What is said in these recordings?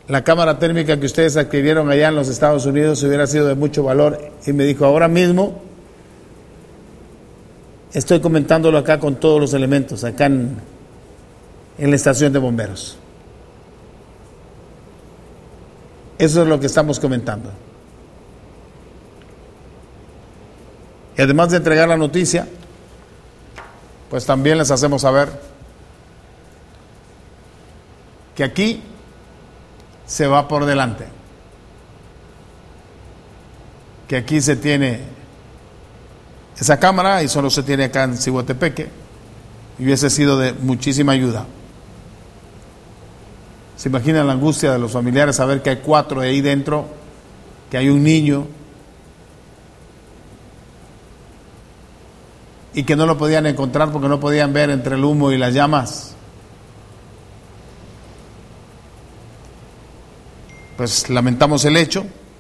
la cámara térmica que ustedes adquirieron allá en los Estados Unidos hubiera sido de mucho valor. Y me dijo, ahora mismo estoy comentándolo acá con todos los elementos, acá en la estación de bomberos. Eso es lo que estamos comentando. Y además de entregar la noticia, pues también les hacemos saber que aquí se va por delante, que aquí se tiene esa cámara y solo se tiene acá en Ciguatepeque, y hubiese sido de muchísima ayuda. ¿Se imaginan la angustia de los familiares saber que hay 4 ahí dentro, que hay un niño y que no lo podían encontrar porque no podían ver entre el humo y las llamas? Pues lamentamos el hecho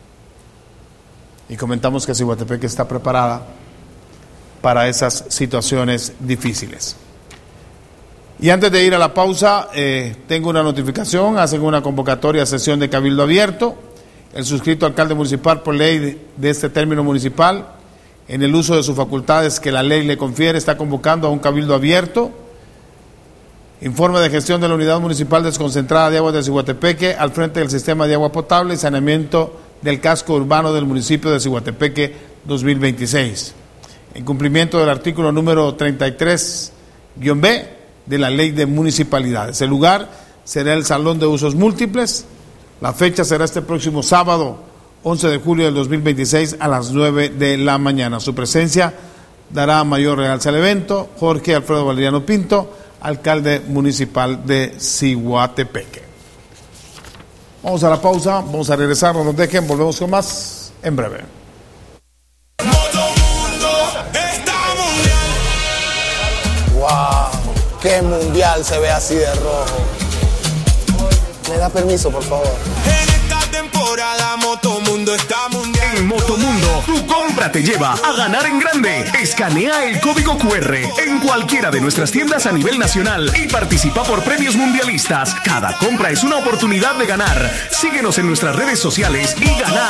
y comentamos que Ciguatepeque está preparada para esas situaciones difíciles. Y antes de ir a la pausa, tengo una notificación. Hacen una convocatoria a sesión de cabildo abierto. El suscrito alcalde municipal, por ley de este término municipal, en el uso de sus facultades que la ley le confiere, está convocando a un cabildo abierto. Informe de gestión de la Unidad Municipal Desconcentrada de Aguas de Ciguatepeque al frente del sistema de agua potable y saneamiento del casco urbano del municipio de Ciguatepeque 2026. En cumplimiento del artículo número 33-B de la Ley de Municipalidades. El lugar será el Salón de Usos Múltiples. La fecha será este próximo sábado, 11 de julio del 2026 a las 9 de la mañana. Su presencia dará mayor realce al evento. Jorge Alfredo Valeriano Pinto, alcalde municipal de Ciguatepeque. Vamos a la pausa, vamos a regresar, no nos dejen, volvemos con más en breve. ¡Wow! ¡Qué mundial se ve así de rojo! ¿Me da permiso, por favor? En esta temporada Motomundo está mundial. En Motomundo, tu compra te lleva a ganar en grande. Escanea el código QR en cualquiera de nuestras tiendas a nivel nacional y participa por premios mundialistas. Cada compra es una oportunidad de ganar. Síguenos en nuestras redes sociales y gana.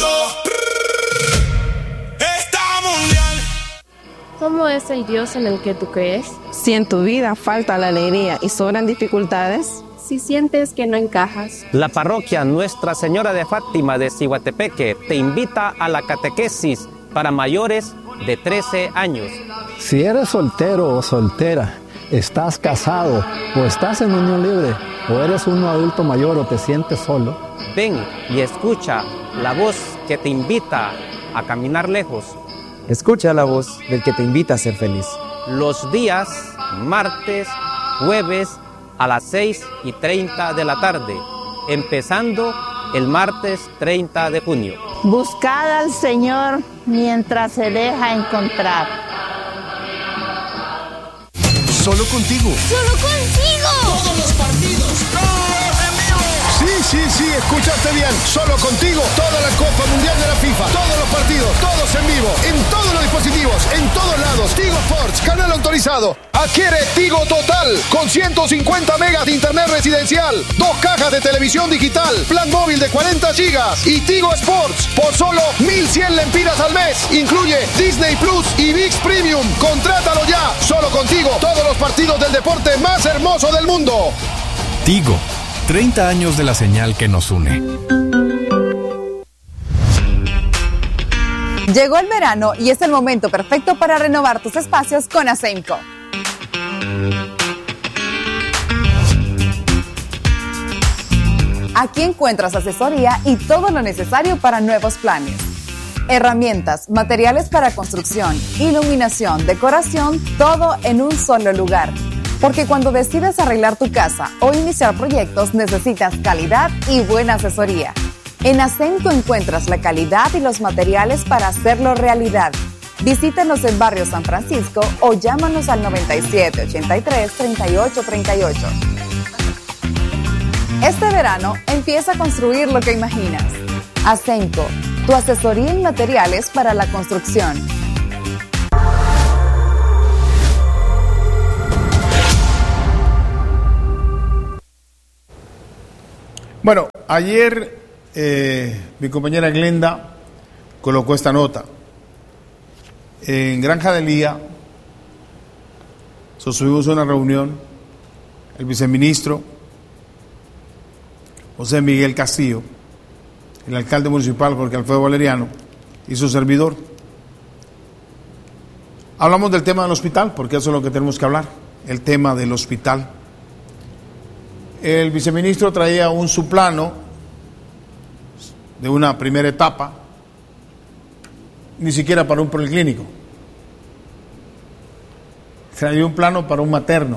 ¿Cómo es el Dios en el que tú crees? Si en tu vida falta la alegría y sobran dificultades, Si sientes que no encajas, la parroquia Nuestra Señora de Fátima de Ciguatepeque te invita a la catequesis para mayores de 13 años. Si eres soltero o soltera, estás casado o estás en unión libre, o eres un adulto mayor o te sientes solo, Ven y escucha la voz que te invita a caminar lejos. Escucha la voz del que te invita a ser feliz. Los días martes, jueves a las 6:30 de la tarde, empezando el martes 30 de junio. Buscad al Señor mientras se deja encontrar. Solo contigo. ¡Solo contigo! Todos los partidos, todos en vivo. Sí, escuchaste bien. Solo contigo, toda la Copa Mundial de la FIFA, todos los partidos, todos en vivo, en todos los dispositivos, en todos lados. Tigo Sports, canal autorizado. Adquiere Tigo Total con 150 megas de internet residencial, 2 cajas de televisión digital, plan móvil de 40 gigas y Tigo Sports por solo 1,100 lempiras al mes. Incluye Disney Plus y ViX Premium. Contrátalo ya. Solo contigo, todos los partidos del deporte más hermoso del mundo. Tigo, 30 años de la señal que nos une. Llegó el verano y es el momento perfecto para renovar tus espacios con Asemco. Aquí encuentras asesoría y todo lo necesario para nuevos planes. Herramientas, materiales para construcción, iluminación, decoración, todo en un solo lugar. Porque cuando decides arreglar tu casa o iniciar proyectos, necesitas calidad y buena asesoría. En Asemco encuentras la calidad y los materiales para hacerlo realidad. Visítanos en Barrio San Francisco o llámanos al 97 83 38 38. Este verano empieza a construir lo que imaginas. Asemco, tu asesoría en materiales para la construcción. Bueno, ayer mi compañera Glenda colocó esta nota. En Granja de Lía sostuvimos una reunión, el viceministro José Miguel Castillo, el alcalde municipal Jorge Alfredo Valeriano y su servidor. Hablamos del tema del hospital, porque eso es lo que tenemos que hablar, el tema del hospital. El viceministro traía un subplano de una primera etapa, ni siquiera para un policlínico. Traía un plano para un materno,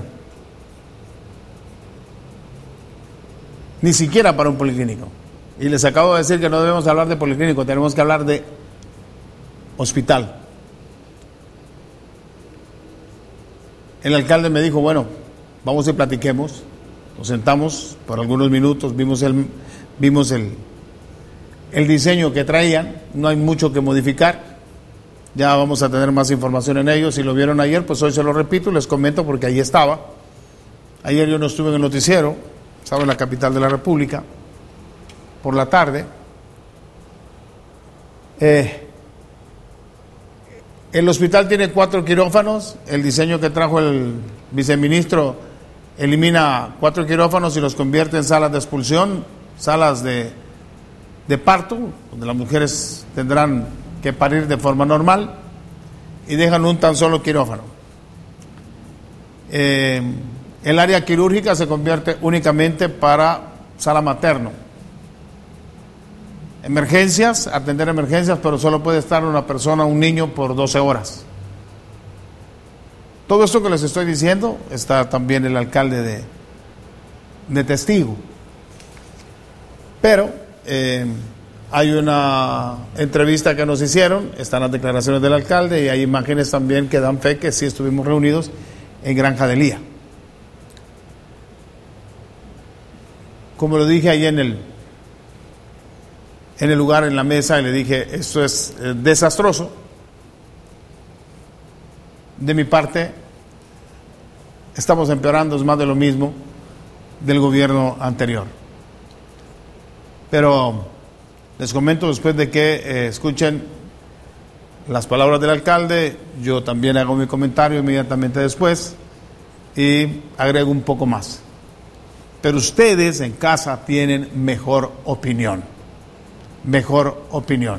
ni siquiera para un policlínico. Y les acabo de decir que no debemos hablar de policlínico, tenemos que hablar de hospital. El alcalde me dijo, bueno, vamos y platiquemos. Nos sentamos por algunos minutos, vimos el diseño que traían, no hay mucho que modificar. Ya vamos a tener más información en ello. Si lo vieron ayer, pues hoy se lo repito y les comento porque ahí estaba. Ayer yo no estuve en el noticiero, estaba en la capital de la República, por la tarde. El hospital tiene 4 quirófanos. El diseño que trajo el viceministro elimina 4 quirófanos y los convierte en salas de expulsión, salas de parto, donde las mujeres tendrán que parir de forma normal, y dejan un tan solo quirófano. El área quirúrgica se convierte únicamente para sala materno. Emergencias, atender emergencias, pero solo puede estar una persona, un niño, por 12 horas. Todo esto que les estoy diciendo, está también el alcalde de testigo. Pero hay una entrevista que nos hicieron, están las declaraciones del alcalde y hay imágenes también que dan fe que sí estuvimos reunidos en Granja de Lía. Como lo dije ahí en el lugar, en la mesa, y le dije, esto es desastroso. De mi parte, estamos empeorando, es más de lo mismo del gobierno anterior. Pero les comento, después de que escuchen las palabras del alcalde, yo también hago mi comentario inmediatamente después y agrego un poco más. Pero ustedes en casa tienen mejor opinión. Mejor opinión.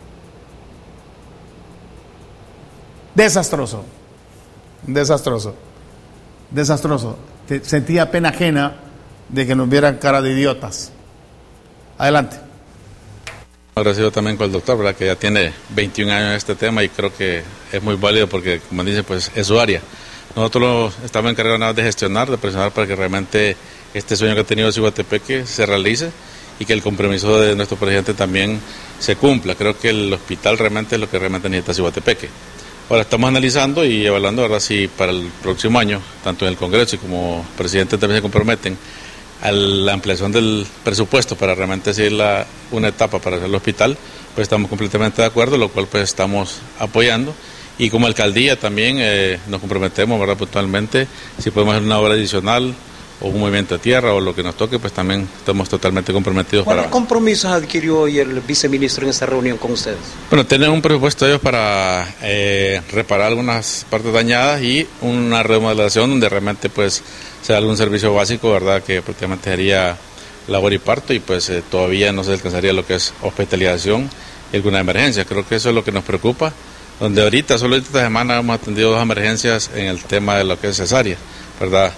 Desastroso. Desastroso. Desastroso. Sentía pena ajena de que nos vieran cara de idiotas. Adelante. Agradecido también con el doctor, ¿verdad? Que ya tiene 21 años en este tema y creo que es muy válido porque, como dice, pues es su área. Nosotros estamos encargados nada de gestionar, de presionar para que realmente este sueño que ha tenido Ciguatepeque se realice y que el compromiso de nuestro presidente también se cumpla. Creo que el hospital realmente es lo que realmente necesita Ciguatepeque. Ahora estamos analizando y evaluando, ¿verdad?, si para el próximo año, tanto en el Congreso y como presidente también se comprometen a la ampliación del presupuesto para realmente seguir una etapa para hacer el hospital, pues estamos completamente de acuerdo, lo cual pues estamos apoyando. Y como alcaldía también nos comprometemos, ¿verdad?, puntualmente, si podemos hacer una obra adicional o un movimiento de tierra o lo que nos toque, pues también estamos totalmente comprometidos. ¿Cuáles compromisos adquirió hoy el viceministro en esta reunión con ustedes? Bueno, tienen un presupuesto ellos para reparar algunas partes dañadas y una remodelación donde realmente pues sea algún servicio básico, ¿verdad?, que prácticamente sería labor y parto y pues todavía no se alcanzaría lo que es hospitalización y alguna emergencia. Creo que eso es lo que nos preocupa, donde ahorita, solo esta semana hemos atendido 2 emergencias en el tema de lo que es cesárea, ¿verdad?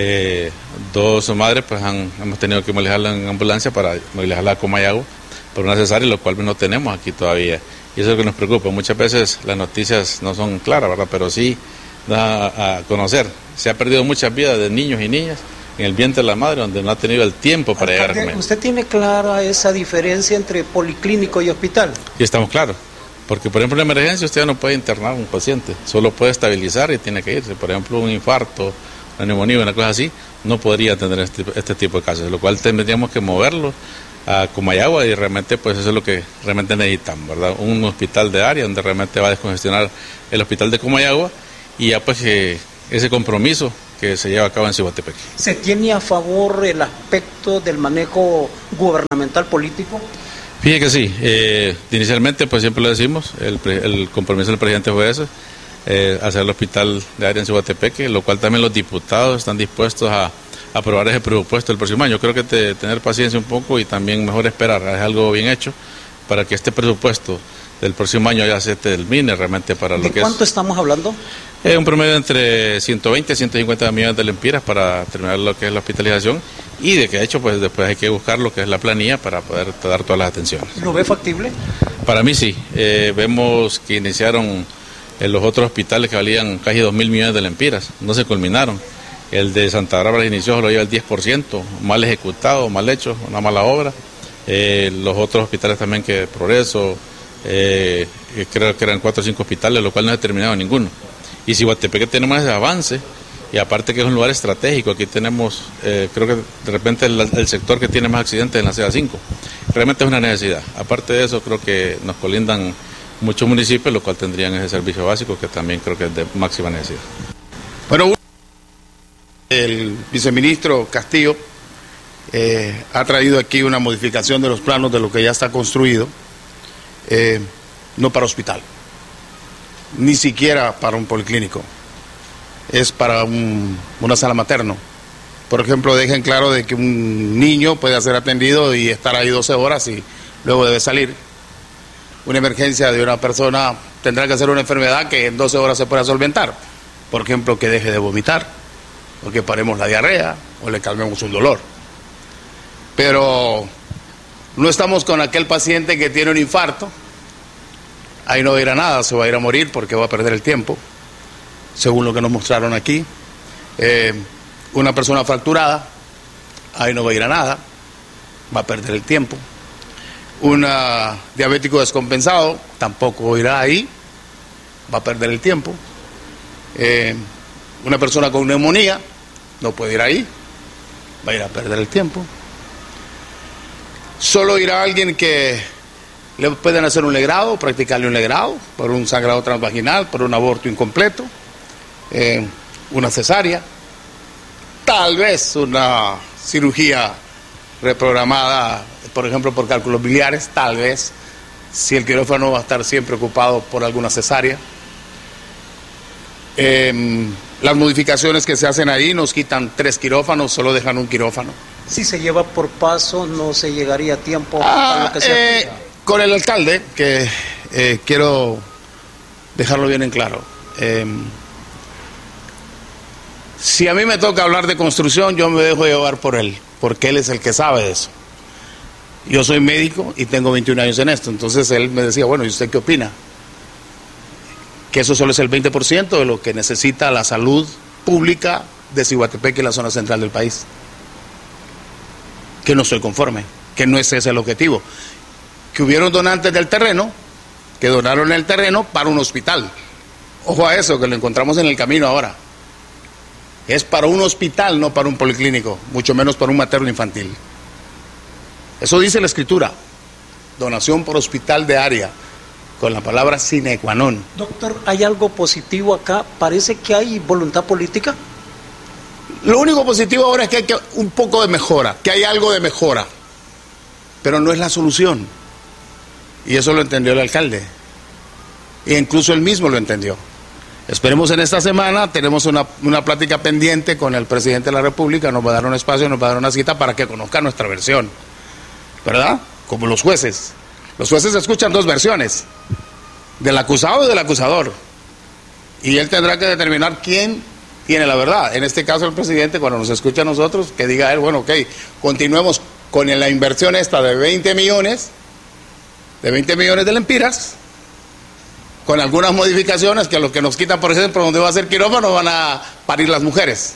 2 madres pues hemos tenido que movilizarla en ambulancia para movilizarla a Comayagua por una cesárea, lo cual no tenemos aquí todavía, y eso es lo que nos preocupa. Muchas veces las noticias no son claras, ¿verdad?, pero sí da a conocer. Se ha perdido muchas vidas de niños y niñas en el vientre de la madre, donde no ha tenido el tiempo para llegar a comer. ¿Usted tiene clara esa diferencia entre policlínico y hospital? Y estamos claros, porque por ejemplo en emergencia usted no puede internar a un paciente, solo puede estabilizar y tiene que irse. Por ejemplo, un infarto, una neumonía, una cosa así, no podría tener este tipo de casos, lo cual tendríamos que moverlo a Comayagua y realmente pues eso es lo que realmente necesitamos, ¿verdad? Un hospital de área donde realmente va a descongestionar el hospital de Comayagua y ya pues ese compromiso que se lleva a cabo en Ciguatepeque. ¿Se tiene a favor el aspecto del manejo gubernamental político? Fíjese que sí, inicialmente pues siempre lo decimos, el compromiso del presidente fue ese, hacer el hospital de área en Ciguatepeque, lo cual también los diputados están dispuestos a aprobar ese presupuesto el próximo año. Creo que tener paciencia un poco y también mejor esperar, es algo bien hecho para que este presupuesto del próximo año ya se termine realmente para lo que es. ¿De cuánto estamos hablando? Un promedio entre 120 y 150 millones de lempiras para terminar lo que es la hospitalización y de que de hecho pues después hay que buscar lo que es la planilla para poder dar todas las atenciones. ¿Lo ve factible? Para mí sí, vemos que iniciaron los otros hospitales que valían casi 2.000 millones de lempiras, no se culminaron. El de Santa Bárbara inició lo lleva el 10%, mal ejecutado, mal hecho, una mala obra. Los otros hospitales también que Progreso, creo que eran 4 o 5 hospitales, lo cual no se ha terminado ninguno. Y Ciguatepeque tenemos ese avance, y aparte que es un lugar estratégico, aquí tenemos, creo que de repente el sector que tiene más accidentes en la CA5, realmente es una necesidad. Aparte de eso, creo que nos colindan muchos municipios, lo cual tendrían ese servicio básico, que también creo que es de máxima necesidad. Bueno, el viceministro Castillo ha traído aquí una modificación de los planos de lo que ya está construido, no para hospital, ni siquiera para un policlínico, es para una sala materno. Por ejemplo, dejen claro de que un niño puede ser atendido y estar ahí 12 horas y luego debe salir. Una emergencia de una persona tendrá que ser una enfermedad que en 12 horas se pueda solventar. Por ejemplo, que deje de vomitar, o que paremos la diarrea, o le calmemos un dolor. Pero no estamos con aquel paciente que tiene un infarto. Ahí no va a ir a nada, se va a ir a morir porque va a perder el tiempo, según lo que nos mostraron aquí. Una persona fracturada, ahí no va a ir a nada, va a perder el tiempo. Un diabético descompensado tampoco irá ahí, va a perder el tiempo. Una persona con neumonía no puede ir ahí, va a ir a perder el tiempo. Solo irá alguien que le pueden hacer un legrado, practicarle un legrado, por un sangrado transvaginal, por un aborto incompleto, una cesárea, tal vez una cirugía reprogramada, por ejemplo, por cálculos biliares, tal vez, si el quirófano va a estar siempre ocupado por alguna cesárea. Las modificaciones que se hacen ahí nos quitan 3 quirófanos, solo dejan un quirófano. Si se lleva por paso, no se llegaría a tiempo a lo que se aplica. Con el alcalde, que quiero dejarlo bien en claro. Si a mí me toca hablar de construcción, yo me dejo llevar por él, porque él es el que sabe de eso. Yo soy médico y tengo 21 años en esto, entonces él me decía, bueno, ¿y usted qué opina? Que eso solo es el 20% de lo que necesita la salud pública de Ciguatepeque y la zona central del país. Que no estoy conforme, que no es ese el objetivo. Que hubieron donantes del terreno, que donaron el terreno para un hospital. Ojo a eso, que lo encontramos en el camino ahora. Es para un hospital, no para un policlínico, mucho menos para un materno infantil. Eso dice la escritura, donación por hospital de área, con la palabra sine qua non. Doctor, ¿hay algo positivo acá? ¿Parece que hay voluntad política? Lo único positivo ahora es que hay un poco de mejora, que hay algo de mejora, pero no es la solución. Y eso lo entendió el alcalde, e incluso él mismo lo entendió. Esperemos en esta semana, tenemos una plática pendiente con el presidente de la República, nos va a dar un espacio, nos va a dar una cita para que conozca nuestra versión, ¿verdad? Como los jueces. Los jueces escuchan 2 versiones, del acusado y del acusador, y él tendrá que determinar quién tiene la verdad. En este caso el presidente, cuando nos escucha a nosotros, que diga él, bueno, ok, continuemos con la inversión esta de 20 millones de lempiras, con algunas modificaciones, que los que nos quitan, por ejemplo, donde va a ser quirófano, van a parir las mujeres.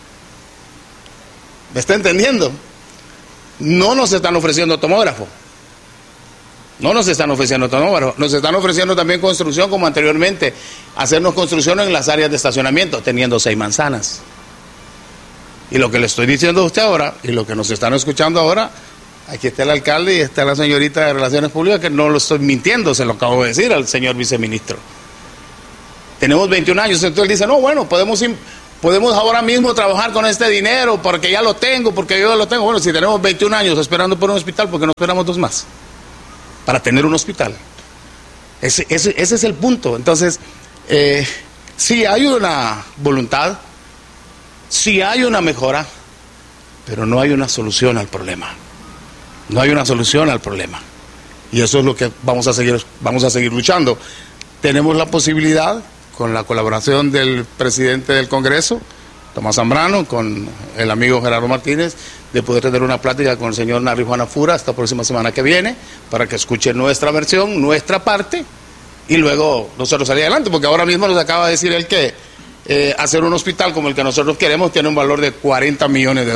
¿Me está entendiendo? No nos están ofreciendo tomógrafo. No nos están ofreciendo tomógrafo. Nos están ofreciendo también construcción, como anteriormente, hacernos construcción en las áreas de estacionamiento, teniendo 6 manzanas. Y lo que le estoy diciendo a usted ahora, y lo que nos están escuchando ahora, aquí está el alcalde y está la señorita de Relaciones Públicas, que no lo estoy mintiendo, se lo acabo de decir al señor viceministro. Tenemos 21 años, entonces él dice, no, bueno, podemos podemos ahora mismo trabajar con este dinero porque ya lo tengo, porque yo lo tengo. Bueno, si tenemos 21 años esperando por un hospital, ¿por qué no esperamos 2 más? Para tener un hospital. Ese es el punto. Entonces, sí hay una voluntad, sí hay una mejora, pero no hay una solución al problema. No hay una solución al problema. Y eso es lo que vamos a seguir luchando. Tenemos la posibilidad, con la colaboración del presidente del Congreso, Tomás Zambrano, con el amigo Gerardo Martínez, de poder tener una plática con el señor Narri Juana Fura esta próxima semana que viene, para que escuche nuestra versión, nuestra parte, y luego nosotros salir adelante, porque ahora mismo nos acaba de decir él que hacer un hospital como el que nosotros queremos tiene un valor de $40 millones.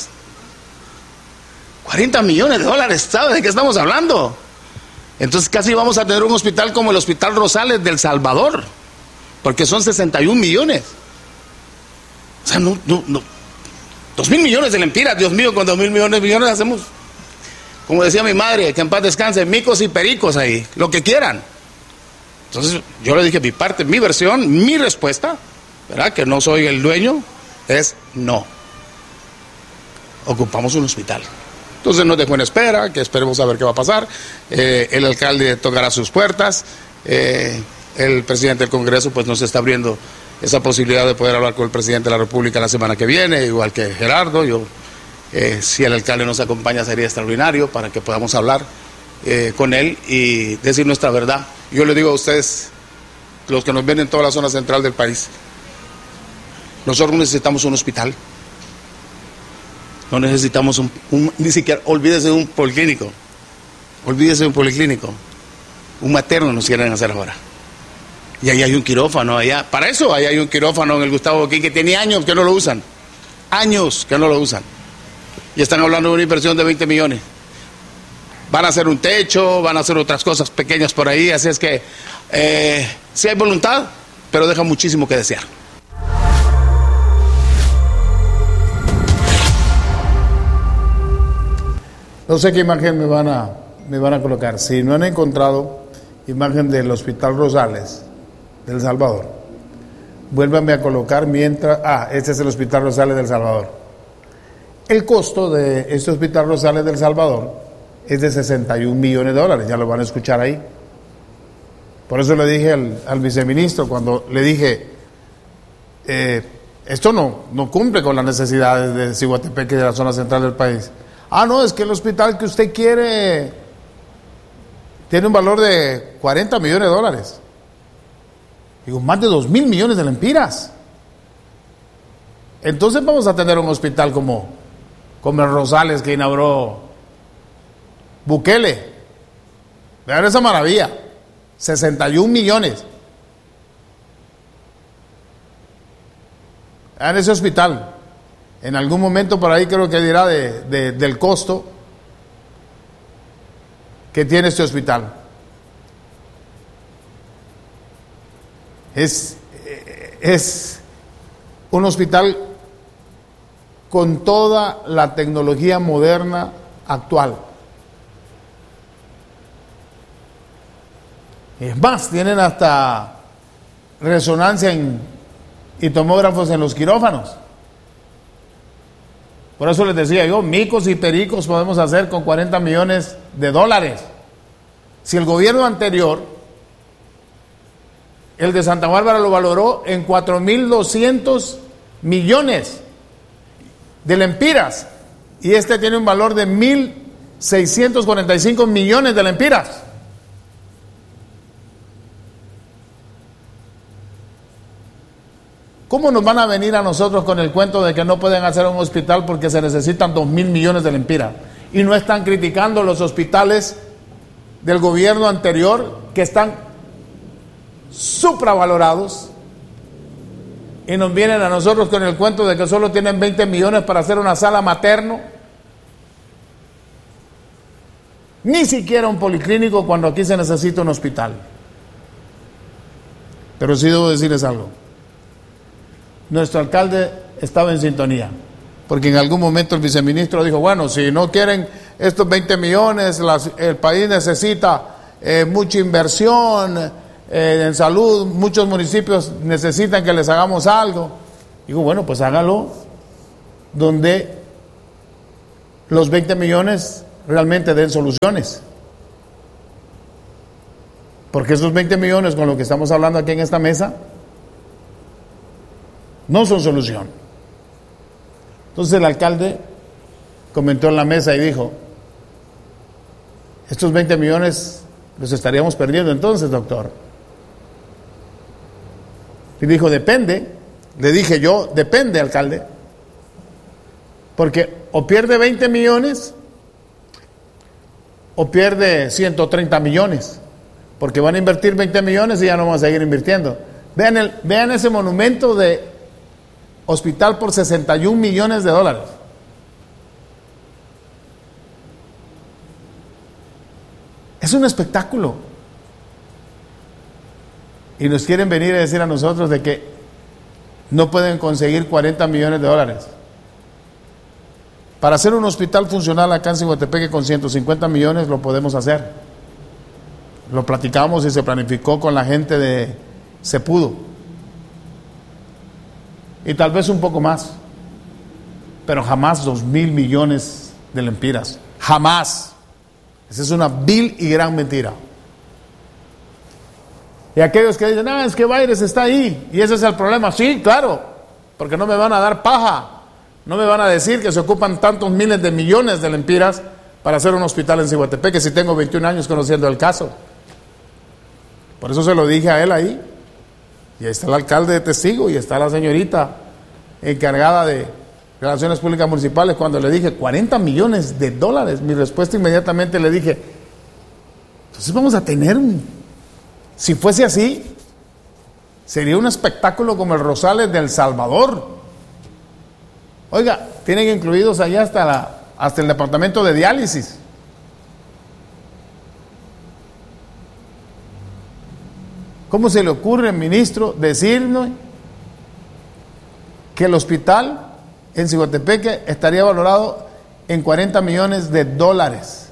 40 millones de dólares, ¿sabes de qué estamos hablando? Entonces casi vamos a tener un hospital como el Hospital Rosales del Salvador, porque son 61 millones. O sea, no. 2.000 millones de lempiras, Dios mío, con 2.000 millones hacemos, como decía mi madre, que en paz descanse, micos y pericos ahí, lo que quieran. Entonces yo le dije mi parte, mi versión, mi respuesta, ¿verdad? Que no soy el dueño, es no. Ocupamos un hospital. Entonces nos dejó en espera, que esperemos a ver qué va a pasar. El alcalde tocará sus puertas. El presidente del Congreso pues nos está abriendo esa posibilidad de poder hablar con el presidente de la República la semana que viene, igual que Gerardo. Si el alcalde nos acompaña sería extraordinario para que podamos hablar con él y decir nuestra verdad. Yo le digo a ustedes, los que nos ven en toda la zona central del país, nosotros necesitamos un hospital. No necesitamos ni siquiera, olvídese de un policlínico. Olvídese de un policlínico. Un materno nos quieren hacer ahora. Y ahí hay un quirófano, allá. Para eso ahí hay un quirófano en el Gustavo Boquín que tiene años que no lo usan. Años que no lo usan. Y están hablando de una inversión de 20 millones. Van a hacer un techo, van a hacer otras cosas pequeñas por ahí. Así es que sí hay voluntad, pero deja muchísimo que desear. No sé qué imagen me van a colocar. Si no han encontrado imagen del Hospital Rosales del Salvador, vuélvanme a colocar mientras... este es el Hospital Rosales del Salvador. El costo de este Hospital Rosales del Salvador es de $61 millones, ya lo van a escuchar ahí. Por eso le dije al viceministro, cuando le dije, esto no cumple con las necesidades de Ciguatepeque y de la zona central del país. No, es que el hospital que usted quiere tiene un valor de $40 millones. Digo, más de 2.000 millones de lempiras. Entonces vamos a tener un hospital como el Rosales que inauguró Bukele. Vean esa maravilla, 61 millones. Vean ese hospital. En algún momento por ahí creo que dirá del costo que tiene este hospital. Es un hospital con toda la tecnología moderna actual. Es más, tienen hasta resonancia y tomógrafos en los quirófanos. Por eso les decía yo, micos y pericos podemos hacer con $40 millones. Si el gobierno anterior, el de Santa Bárbara, lo valoró en 4.200 millones de lempiras, y este tiene un valor de 1.645 millones de lempiras. ¿Cómo nos van a venir a nosotros con el cuento de que no pueden hacer un hospital porque se necesitan 2.000 millones de lempiras? Y no están criticando los hospitales del gobierno anterior que están supravalorados, y nos vienen a nosotros con el cuento de que solo tienen 20 millones para hacer una sala materno. Ni siquiera un policlínico cuando aquí se necesita un hospital. Pero sí debo decirles algo. Nuestro alcalde estaba en sintonía, porque en algún momento el viceministro dijo, bueno, si no quieren estos 20 millones, el país necesita mucha inversión en salud, muchos municipios necesitan que les hagamos algo. Digo, bueno, pues hágalo donde los 20 millones realmente den soluciones. Porque esos 20 millones con lo que estamos hablando aquí en esta mesa no son solución. Entonces el alcalde comentó en la mesa y dijo, estos 20 millones los estaríamos perdiendo entonces, doctor. Y dijo, depende. Le dije yo, depende, alcalde. Porque o pierde 20 millones o pierde 130 millones. Porque van a invertir 20 millones y ya no van a seguir invirtiendo. Vean ese monumento de hospital por 61 millones de dólares. Es un espectáculo. Y nos quieren venir a decir a nosotros de que no pueden conseguir 40 millones de dólares. Para hacer un hospital funcional acá en Ciguatepeque con 150 millones lo podemos hacer. Lo platicamos y se planificó con la gente de Cepudo. Y tal vez un poco más. Pero jamás 2,000 millones de lempiras. Jamás. Esa es una vil y gran mentira. Y aquellos que dicen, es que Baires está ahí y ese es el problema. Sí, claro, porque no me van a dar paja. No me van a decir que se ocupan tantos miles de millones de lempiras para hacer un hospital en Ciguatepeque si tengo 21 años conociendo el caso. Por eso se lo dije a él ahí. Y ahí está el alcalde de testigo y está la señorita encargada de Relaciones Públicas Municipales. Cuando le dije 40 millones de dólares, mi respuesta inmediatamente le dije, entonces vamos a tener si fuese así, sería un espectáculo como el Rosales de El Salvador. Oiga, tienen incluidos allá hasta el departamento de diálisis. ¿Cómo se le ocurre, ministro, decirnos que el hospital en Ciguatepeque estaría valorado en 40 millones de dólares?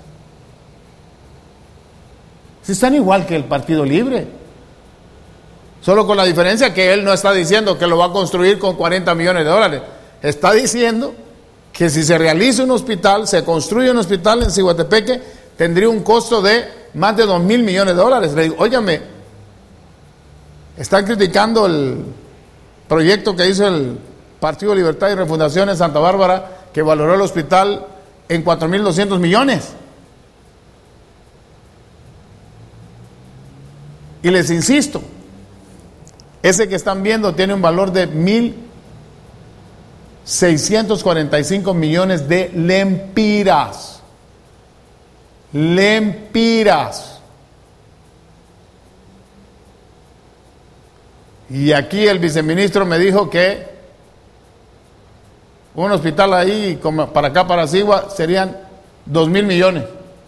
Si están igual que el Partido Libre, solo con la diferencia que él no está diciendo que lo va a construir con 40 millones de dólares, está diciendo que si se realiza un hospital, se construye un hospital en Ciguatepeque, tendría un costo de más de 2,000 millones de dólares. Le digo, óigame, están criticando el proyecto que hizo el Partido Libertad y Refundación en Santa Bárbara, que valoró el hospital en 4,200 millones. Y les insisto, ese que están viendo tiene un valor de 1,645 millones de lempiras. Lempiras. Y aquí el viceministro me dijo que un hospital ahí, como para acá, para Sigua, serían 2,000 millones.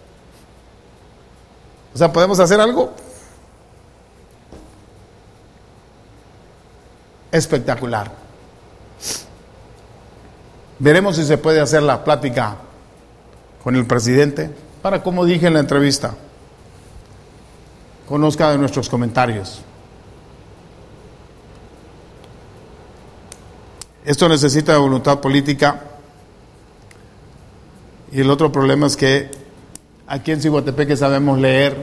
O sea, ¿podemos hacer algo? Espectacular. Veremos si se puede hacer la plática con el presidente para, como dije en la entrevista, conozca de nuestros comentarios. Esto necesita de voluntad política y el otro problema es que aquí en Ciguatepeque sabemos leer,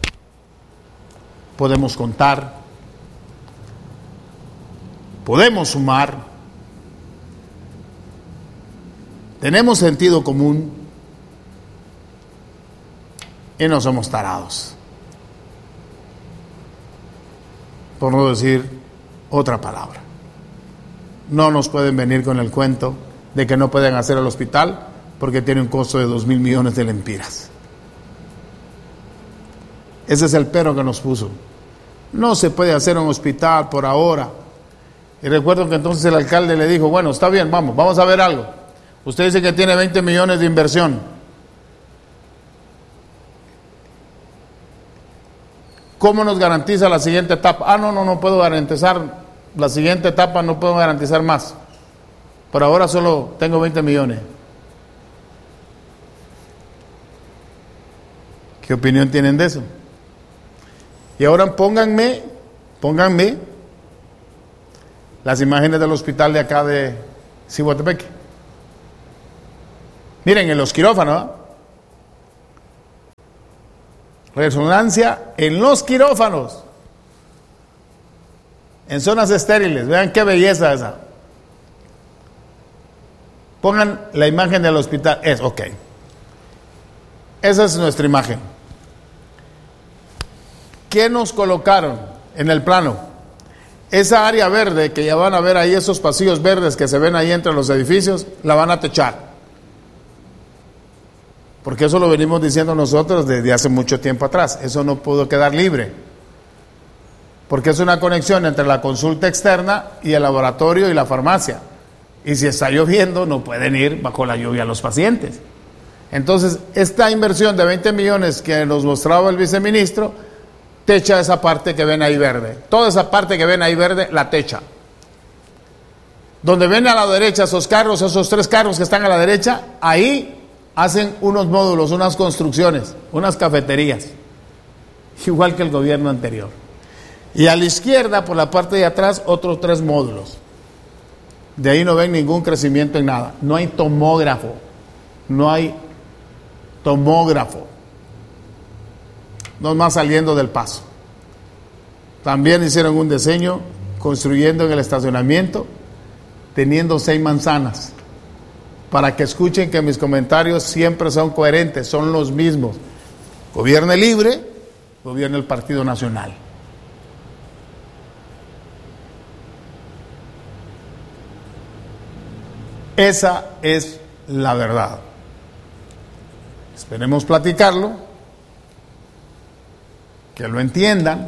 podemos contar, podemos sumar, tenemos sentido común y no somos tarados, por no decir otra palabra. No nos pueden venir con el cuento de que no pueden hacer el hospital porque tiene un costo de 2,000 millones de lempiras. Ese es el pero que nos puso. No se puede hacer un hospital por ahora. Y recuerdo que entonces el alcalde le dijo, bueno, está bien, vamos a ver algo. Usted dice que tiene 20 millones de inversión. ¿Cómo nos garantiza la siguiente etapa? No puedo garantizar la siguiente etapa, no puedo garantizar más. Por ahora solo tengo 20 millones. ¿Qué opinión tienen de eso? Y ahora pónganme las imágenes del hospital de acá de Zihuatapeque. Miren, en los quirófanos, resonancia en los quirófanos, en zonas estériles. Vean qué belleza esa. Pongan la imagen del hospital. Ok. Esa es nuestra imagen. ¿Qué nos colocaron en el plano? Esa área verde que ya van a ver ahí, esos pasillos verdes que se ven ahí entre los edificios, la van a techar. Porque eso lo venimos diciendo nosotros desde hace mucho tiempo atrás. Eso no pudo quedar libre. Porque es una conexión entre la consulta externa y el laboratorio y la farmacia. Y si está lloviendo, no pueden ir bajo la lluvia los pacientes. Entonces, esta inversión de 20 millones que nos mostraba el viceministro, techa esa parte que ven ahí verde. Toda esa parte que ven ahí verde, la techa. Donde ven a la derecha esos carros, esos 3 carros que están a la derecha, ahí hacen unos módulos, unas construcciones, unas cafeterías, igual que el gobierno anterior. Y a la izquierda, por la parte de atrás, otros 3 módulos. De ahí no ven ningún crecimiento en nada. No hay tomógrafo. No hay tomógrafo. No más saliendo del Paso. También hicieron un diseño construyendo en el estacionamiento, teniendo 6 manzanas. Para que escuchen que mis comentarios siempre son coherentes, son los mismos. Gobierne libre, gobierne el Partido Nacional. Esa es la verdad. Esperemos platicarlo, que lo entiendan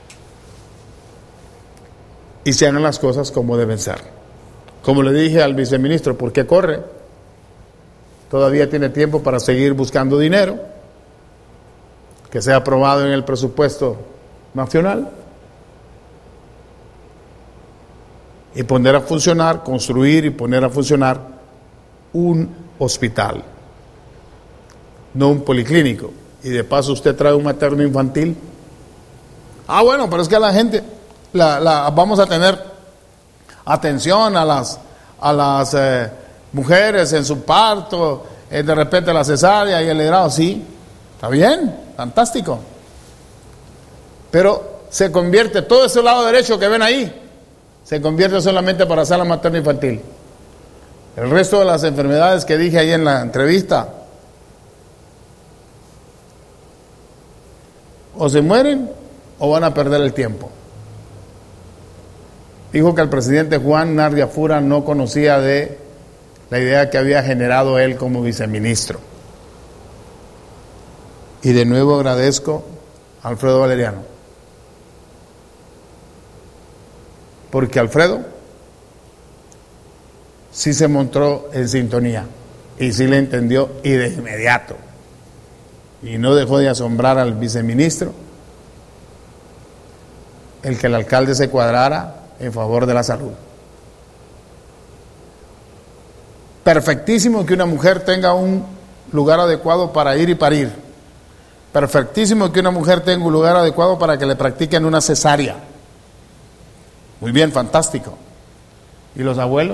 y se hagan las cosas como deben ser. Como le dije al viceministro, ¿por qué corre? Todavía tiene tiempo para seguir buscando dinero que sea aprobado en el presupuesto nacional y poner a funcionar, construir y poner a funcionar un hospital, no un policlínico. Y de paso usted trae un materno infantil. Bueno, pero es que a la gente vamos a tener atención a las mujeres en su parto, de repente la cesárea y el grado. Sí, está bien, fantástico. Pero se convierte, todo ese lado derecho que ven ahí, se convierte solamente para sala materna infantil. El resto de las enfermedades que dije ahí en la entrevista, o se mueren o van a perder el tiempo. Dijo que el presidente Juan Nardia Fura no conocía de la idea que había generado él como viceministro. Y de nuevo agradezco a Alfredo Valeriano, porque Alfredo sí se mostró en sintonía y sí le entendió y de inmediato, y no dejó de asombrar al viceministro el que el alcalde se cuadrara en favor de la salud. Perfectísimo que una mujer tenga un lugar adecuado para ir y parir. Perfectísimo que una mujer tenga un lugar adecuado para que le practiquen una cesárea. Muy bien, fantástico. ¿Y los abuelos?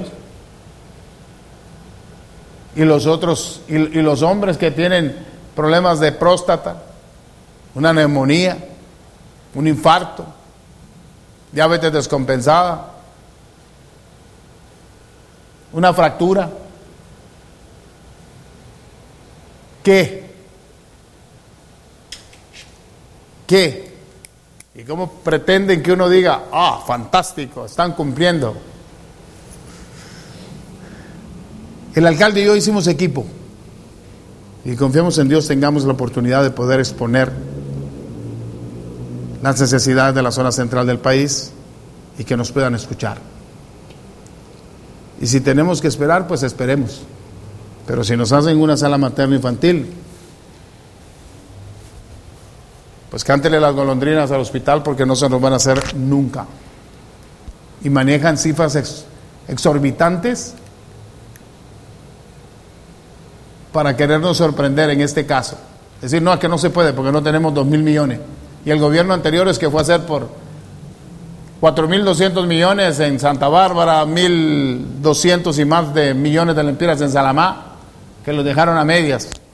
¿Y los otros? ¿Y los hombres que tienen problemas de próstata? ¿Una neumonía? ¿Un infarto? ¿Diabetes descompensada? ¿Una fractura? ¿Qué? ¿Y cómo pretenden que uno diga, fantástico, están cumpliendo? El alcalde y yo hicimos equipo y confiamos en Dios, tengamos la oportunidad de poder exponer las necesidades de la zona central del país y que nos puedan escuchar. Y si tenemos que esperar, pues esperemos. Pero si nos hacen una sala materno infantil, pues cántele las golondrinas al hospital, porque no se nos van a hacer nunca. Y manejan cifras exorbitantes para querernos sorprender en este caso. Decir, no, es que no se puede porque no tenemos 2.000 millones. Y el gobierno anterior es que fue a hacer por 4.200 millones en Santa Bárbara, 1.200 y más de millones de lempiras en Salamá, que los dejaron a medias.